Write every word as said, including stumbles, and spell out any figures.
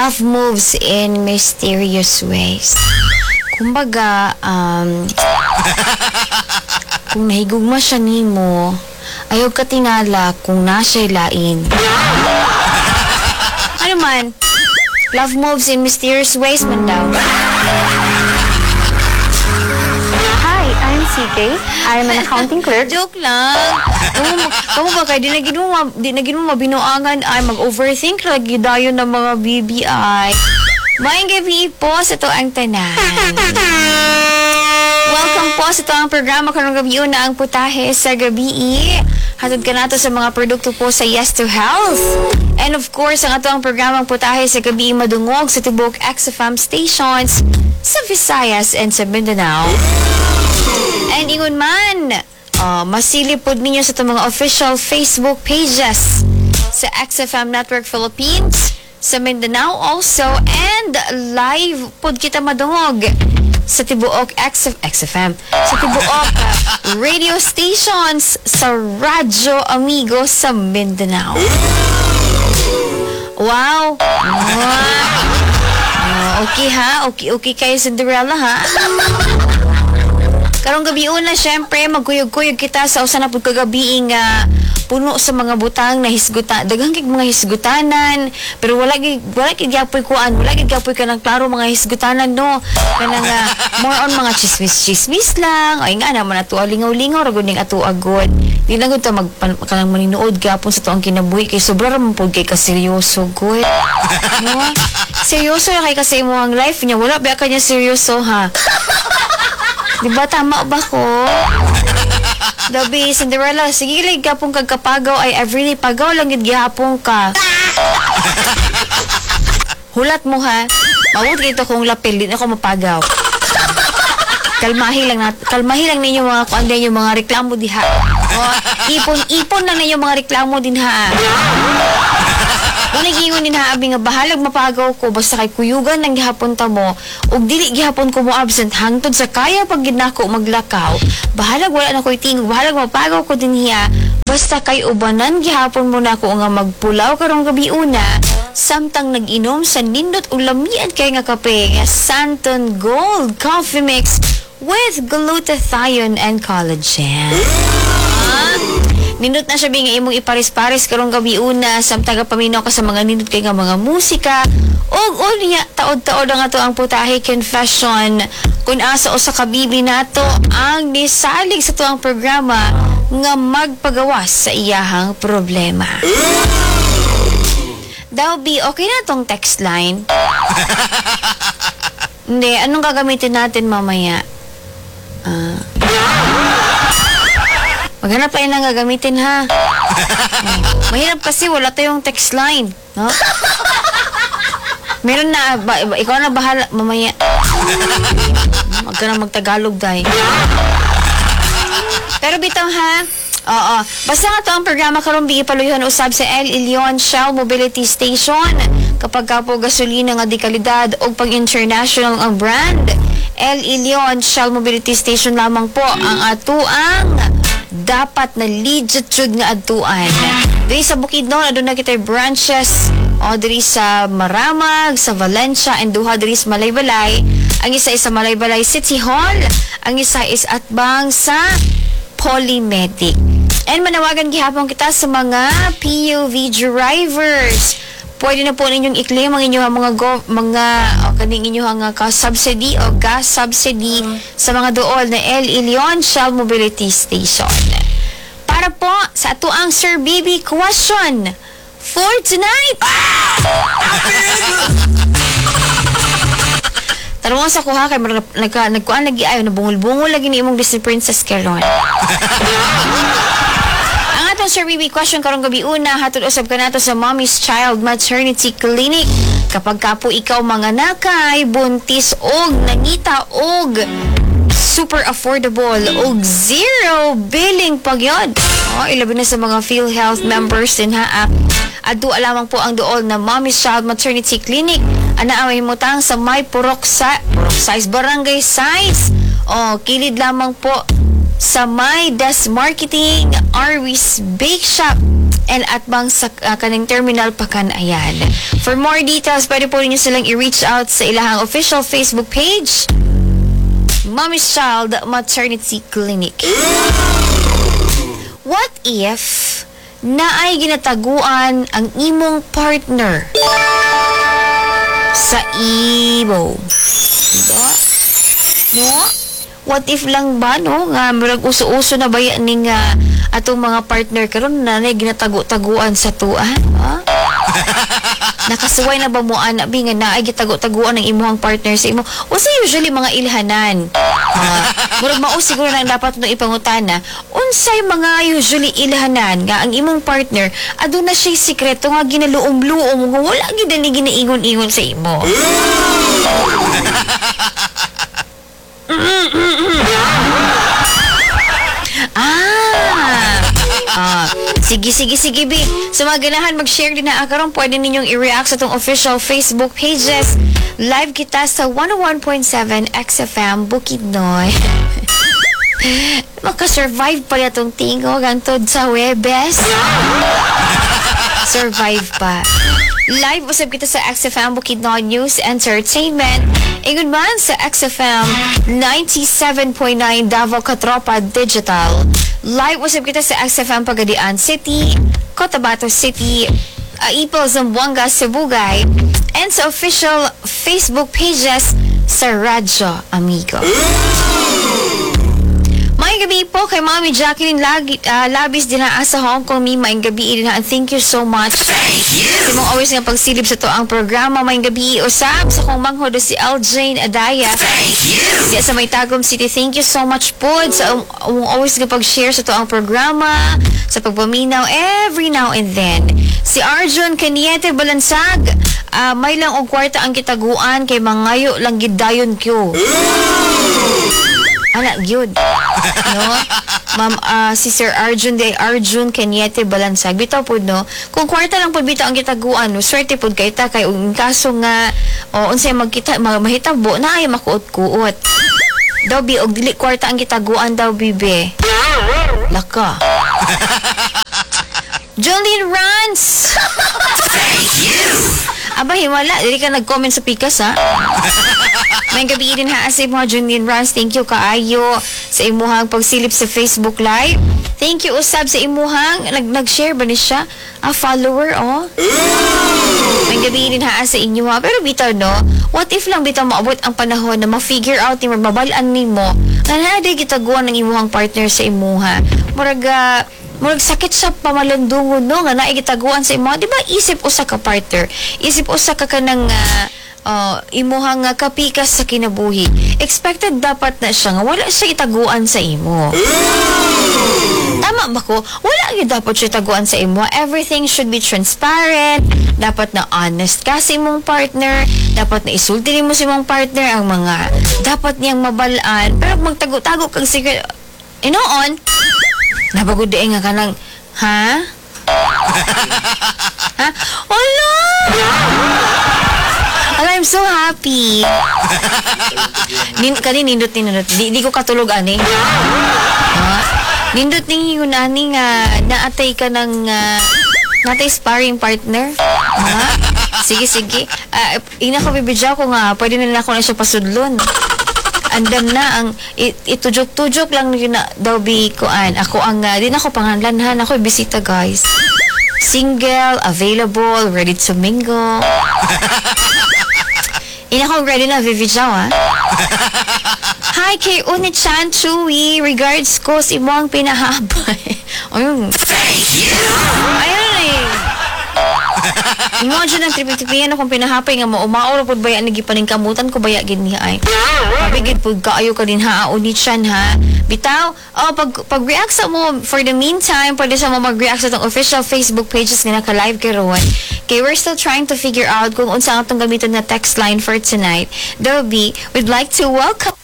love moves in mysterious ways. Kumbaga, um, kung nahigugma siya nimo, ayaw ka tingala kung nasa'y lain. Ano man, love moves in mysterious ways man daw. C K. I am an accounting clerk. Joke lang. Kamu ba kay di na gid mo di na gid mo mabinuangan ay mag-overthink lagi dayon ng mga B B I. Maayong gabi po sa to ang tanan. Welcome po sa to ang programa karong gabi na ang putahe sa gabi. Hatod ka nato sa mga produkto po sa Yes to Health. And of course, ang ato ang programang putahe sa gabi madungog sa tibok X F M stations sa Visayas and sa Mindanao. And ingon man, uh, masilip pod ninyo sa itong mga official Facebook pages sa X F M Network Philippines, sa Mindanao also, and live pod kita madungog sa tibuok X F M, sa tibuok uh, radio stations sa Radyo Amigo sa Mindanao. Wow! Uh, okay ha? Okay, okay kayo Cinderella ha? Karong gabi una, syempre, magkuyog-kuyog kita sa usa na pud kagabi nga puno sa mga butang na hisgutan, daghang kig mga hisgutanan, pero wala gid wala gid gyapoy kuan, wala gid gyapoy kanang klaro mga hisgutanan no. Kanang uh, more on mga chismis-chismis lang. Ay nga naman ato lingaw-lingaw ra gud ning ato agod. Di lang gud ta mag kanang maninuod gyapon sa tuang kinabuhi kay sobra ra man pud kay kaseryoso gud. No? Seryoso ra kay kasi mo ang life niya, wala ba kanya seryoso ha. Di ba tama ba ko? Dabi, Cinderella, sige lang gapong kagkapagaw ay everyday pagaw lang gid gihapon ka. Hulat mo ha. Mawud kito kung lapil din ako mapagaw. Kalmahi lang nat kalmahi lang ninyo mga kuan din yung mga reklamo diha. Oh, ipon-ipon lang ninyo mga reklamo din ha. Wala gingon din ha abi nga bahalag mapagaw ko basta kay kuyugan nang gihapon ta mo ug dili gihapon ko mo absent hangtod sa kaya pag gid nako maglakaw. Bahalag wala na koy tingog, bahalag mapagaw ko din hiya basta kay ubanan gihapon mo nako nga magpulaw karong gabi una samtang nag-inom sa nindot ug lamian kay nga kape nga Santon Gold Coffee Mix with glutathione and collagen. Nindot na siya nga imong iparis-paris karong gabi una samtang paminaw ka sa mga nindot kay nga mga musika ug unya taod-taod nga to ang putahe confession kun asa usa ka bibi nato ang nisalig sa tuang programa nga magpagawas sa iyahang problema. Daw bi okay na tong text line. Hindi, anong gagamitin natin mamaya? Ah uh, Maghanap pa yun lang gagamitin ha. Mahirap kasi wala tayong text line, no? Meron na, ba, ba, ikaw na bahala mamaya. Huwag ka na magtagalog dahil. Pero bitaw ha, oo. Basta nga to ang programa karong bigi paluyhan usab sa El Ilion Shell Mobility Station. Kapag kapo gasolina nga di kalidad o pag international ang brand, El Ilion Shell Mobility Station lamang po ang atuang dapat na legitude nga adtuan. Diri sa Bukidnon aduna kitay branches o diri sa Maramag, sa Valencia and duha diri sa Malaybalay. Ang isa is sa Malaybalay City Hall, ang isa is atbang sa Polymedic. And manawagan gihapon kita sa mga P U V drivers. Pwede na po ninyong i-claim ang inyong mga go, mga o kaning inyong nga ka-subsidy o gas subsidy uh-huh. sa mga dool na El Ilion Shell Mobility Station. Para po sa atuang Sir B B question for tonight. Tarong sa kuha kay nagka nagkuan lagi ayo na bungol-bungol lagi ni imong Disney Princess Caron. Sir B B question karong gabi una hatod usab ka nato sa Mommy's Child Maternity Clinic. Kapag kapo ikaw mga nakay buntis og nangita og super affordable og zero billing pagyod. Oh, ilabi na sa mga PhilHealth members din ha. Adu lamang po ang duol na Mommy's Child Maternity Clinic. Ana ang himutang sa May Purok sa Purok Size Barangay Size. Oh, kilid lamang po sa May Des Marketing Arwis Bake Shop and atbang sa uh, kaning terminal pakan ayan. For more details, pwede po ninyo silang i-reach out sa ilahang official Facebook page, Mommy's Child Maternity Clinic. What if naay ginataguan ang imong partner sa imo? Diba? No? What if lang ba, no? Nga, murag uso-uso na ba yan ning uh, atong mga partner karon na na ginatago-taguan sa tuan? Ha? Nakasuway na ba mo ana bi nga naay gitago-taguan ng imuhang partner sa imo? O sa usually mga ilhanan. Uh, murag mao siguro nang dapat no ipangutana. Unsay mga usually ilhanan nga ang imong partner aduna siya sikreto nga ginaluom-luom nga wala gid ni ginaingon-ingon sa imo. Ah. Ah, sige, sige, sige, B. Sa mga ganahan, mag-share din na akaron. Pwede ninyong i-react sa itong official Facebook pages. Live kita sa one oh one point seven X F M Bukidnoy. Makasurvive pala itong tingog hangtod sa Webes. Survive pa. Live usab kita sa X F M Bukidnoy News Entertainment. Ingon man sa X F M ninety-seven point nine Davao Katropa Digital. Live usab kita sa X F M Pagadian City, Cotabato City, Aipil, Zamboanga, Sibugay, and sa official Facebook pages sa Radyo Amigo. May gabi po kay Mami Jacqueline Lagi, uh, Labis din na sa Hong Kong. Mi, may gabi din na. Thank you so much. Thank you. Kasi mong always nga pagsilip sa to ang programa. May gabi usab sa kong manghodo si L. Jane Adaya. Thank you. Diya sa May Tagum City. Thank you so much po sa um, um, always nga pag-share sa to ang programa, sa pagpaminaw every now and then. Si Arjun Caniete Balansag. Uh, may lang og kwarta ang kitaguan kay mangayo lang gidayon kyo. Anak, yun. No? Ma'am, uh, si Sir Arjun de Arjun Kenyete Balansag. Bitaw po, no? Kung kwarta lang po bitaw ang kitaguan, no? Swerte po kay ta, kay ang kaso nga, o, unsay magkita, mag mahitabo, na ay makuot-kuot. Daw, bi, og dili kwarta ang kitaguan daw, bibe. Laka. Jolene Rans! Thank you! Aba, himala. Dili ka nag-comment sa pikas, ha? May gabi din ha sa mga Jolene Rans. Thank you kaayo sa imuhang pagsilip sa Facebook Live. Thank you usab sa imuhang nag nag-share ba ni siya? A follower, oh? May gabi din ha sa inyo, ha? Pero bitaw, no? What if lang bitaw maabot ang panahon na ma-figure out ni mababalaan ni mo na naday gitaguan ng imuhang partner sa imuha? Muraga, murag sakit sa pamalandungon, no? Nga naay gitaguan sa imo. Di ba isip usa ka partner? Isip usa ka kanang uh, uh, imuhang uh, kapikas sa kinabuhi. Expected dapat na siya nga wala siya itaguan sa imo. Tama ba ko? Wala gyud dapat siya itaguan sa imo. Everything should be transparent. Dapat na honest ka sa imong partner. Dapat na isulti nimo sa imong partner ang mga dapat niyang mabalaan. Pero magtago-tago kang secret. Inoon, napagod di nga ka ng, ha? Ha? Wala! Ala, I'm so happy. Nin, kani nindot nindot. Di, di ko katulog, ani. Ha? Nindot ning yun, ani nga, naatay ka ng, uh, naatay sparring partner. Ha? Sige, sige. Uh, ina ko bibidya ko nga, pwede na ako na siya pasudlon. Andam na ang it, itujuk-tujuk lang yun na daw bi kuan. Ako ang uh, din ako panganlanhan, ako bisita guys. Single, available, ready to mingle. Ina ko ready na vividyaw, ha? Hi kay Uni-chan Chewy, regards ko si mo ang pinahabay. Ayun. Thank you. Ayun eh. Imagine ang tripi-tripihan akong pinahapay nga mo umaor pud baya nagipaning kamutan ko baya gid niya ay. Mabigid pud kaayo ka din ha Uni-chan ha. Bitaw, oh pag pag-react sa mo for the meantime, pwede sa mo mag-react sa tong official Facebook pages nga naka-live karon. Okay, we're still trying to figure out kung unsa ang atong gamiton na text line for tonight. Dobby, we'd like to welcome